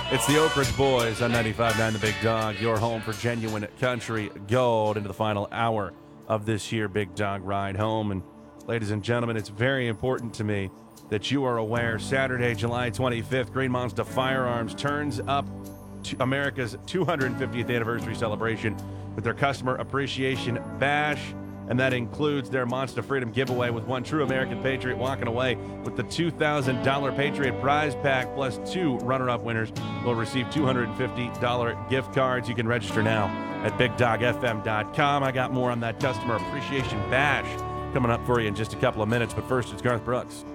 It's the Oak Ridge Boys on 95.9 The Big Dog, your home for genuine country gold into the final hour of this here Big Dog Ride Home. And ladies and gentlemen, it's very important to me that you are aware Saturday, July 25th, Green Monster Firearms turns up to America's 250th anniversary celebration with their Customer Appreciation Bash. And that includes their Monster Freedom giveaway, with one true American patriot walking away with the $2,000 Patriot prize pack, plus two runner-up winners will receive $250 gift cards. You can register now at BigDogFM.com. I got more on that Customer Appreciation Bash coming up for you in just a couple of minutes, but first it's Garth Brooks.